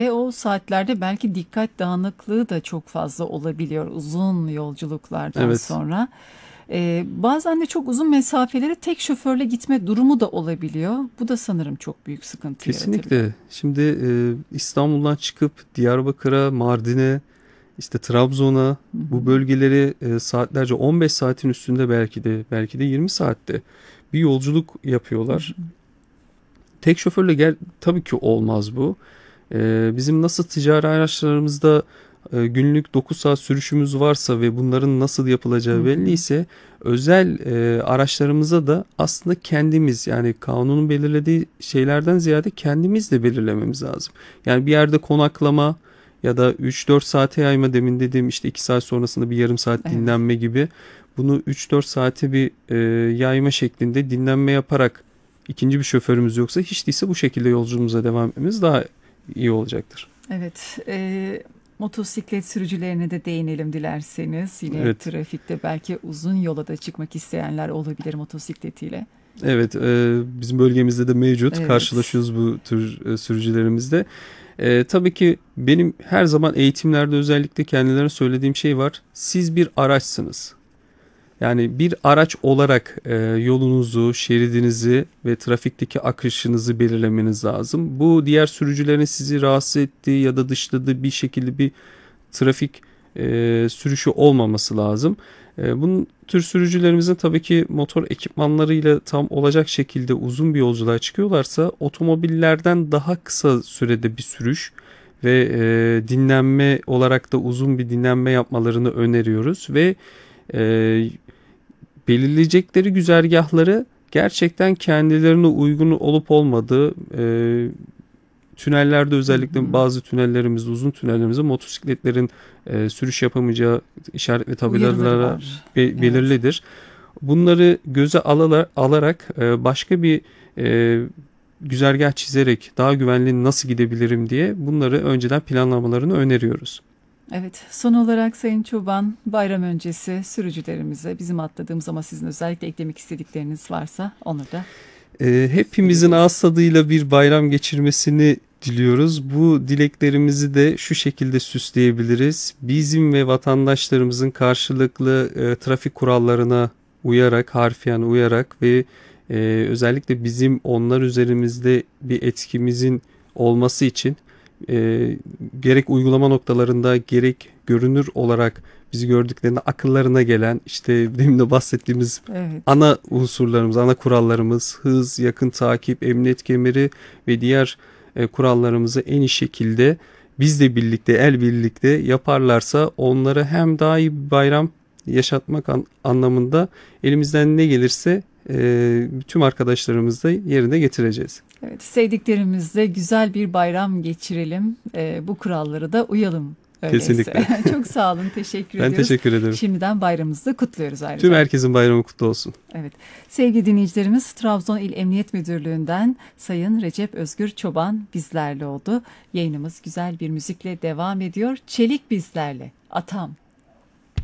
Ve o saatlerde belki dikkat dağınıklığı da çok fazla olabiliyor uzun yolculuklardan Evet, sonra. Bazen de çok uzun mesafeleri tek şoförle gitme durumu da olabiliyor. Bu da sanırım çok büyük sıkıntı yaratabiliyor. kesinlikle. Şimdi İstanbul'dan çıkıp Diyarbakır'a, Mardin'e, işte Trabzon'a, Hı bu hı. bölgeleri saatlerce, 15 saatin üstünde, belki de 20 saatte bir yolculuk Hı yapıyorlar. hı. Tek şoförle tabii ki olmaz bu. Bizim nasıl ticari araçlarımızda günlük 9 saat sürüşümüz varsa ve bunların nasıl Hı yapılacağı belli hı. ise, özel araçlarımıza da aslında kendimiz, yani kanunun belirlediği şeylerden ziyade kendimiz de belirlememiz lazım. Yani bir yerde konaklama ya da 3-4 saate yayma, demin dediğim işte 2 saat sonrasında bir yarım saat Evet. dinlenme gibi, bunu 3-4 saate bir yayma şeklinde dinlenme yaparak, ikinci bir şoförümüz yoksa hiç değilse bu şekilde yolculuğumuza devam etmemiz daha iyi olacaktır. Evet, motosiklet sürücülerine de değinelim dilerseniz. Yine Evet. trafikte belki uzun yola da çıkmak isteyenler olabilir motosikletiyle. Evet, bizim bölgemizde de mevcut. Evet. Karşılaşıyoruz bu tür sürücülerimizle. Tabii ki benim her zaman eğitimlerde özellikle kendilerine söylediğim şey var. Siz bir araçsınız. Yani bir araç olarak yolunuzu, şeridinizi ve trafikteki akışınızı belirlemeniz lazım. Bu diğer sürücülerin sizi rahatsız ettiği ya da dışladığı bir şekilde bir trafik sürüşü olmaması lazım. Bunun tür sürücülerimizin tabii ki motor ekipmanlarıyla tam olacak şekilde uzun bir yolculuğa çıkıyorlarsa, otomobillerden daha kısa sürede bir sürüş ve dinlenme olarak da uzun bir dinlenme yapmalarını öneriyoruz ve e, belirleyecekleri güzergahları gerçekten kendilerine uygun olup olmadığı, tünellerde, Hı özellikle hı. bazı tünellerimizde, uzun tünellerimizde motosikletlerin sürüş yapamayacağı işaret ve Uyarıları tabelalara var. Evet. belirlidir. Bunları göze alarak başka bir e, güzergah çizerek daha güvenli nasıl gidebilirim diye bunları önceden planlamalarını öneriyoruz. Evet, son olarak Sayın Çoban, bayram öncesi sürücülerimize bizim atladığımız ama sizin özellikle eklemek istedikleriniz varsa onu da Hepimizin söyleyebiliriz. ağız tadıyla bir bayram geçirmesini diliyoruz. Bu dileklerimizi de şu şekilde süsleyebiliriz. Bizim ve vatandaşlarımızın karşılıklı trafik kurallarına uyarak, harfiyen uyarak ve e, özellikle bizim onlar üzerimizde bir etkimizin olması için, e, gerek uygulama noktalarında gerek görünür olarak bizi gördüklerinde akıllarına gelen, işte demin de bahsettiğimiz Evet. ana unsurlarımız, ana kurallarımız, hız, yakın takip, emniyet kemeri ve diğer kurallarımızı en iyi şekilde bizle birlikte, el birlikte yaparlarsa, onları hem daha iyi bir bayram yaşatmak anlamında elimizden ne gelirse tüm arkadaşlarımızla yerine getireceğiz. Evet, sevdiklerimizle güzel bir bayram geçirelim. Bu kurallara da uyalım öyleyse. Kesinlikle. Çok sağ olun, teşekkür Ben ediyoruz. teşekkür ederim. Şimdiden bayramımızı da kutluyoruz Tüm ayrıca. herkesin bayramı kutlu olsun. Evet, sevgili dinleyicilerimiz Trabzon İl Emniyet Müdürlüğü'nden Sayın Recep Özgür Çoban bizlerle oldu. Yayınımız güzel bir müzikle devam ediyor. Çelik bizlerle, Atam.